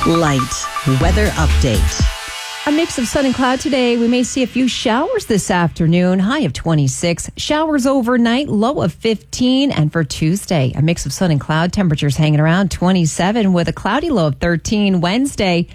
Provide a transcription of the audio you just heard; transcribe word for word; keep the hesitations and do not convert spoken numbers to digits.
Light weather update. A mix of sun and cloud today. We may see a few showers this afternoon. High of twenty-six. Showers overnight. Low of fifteen. And for Tuesday, a mix of sun and cloud. Temperatures hanging around twenty-seven with a cloudy low of thirteen. Wednesday,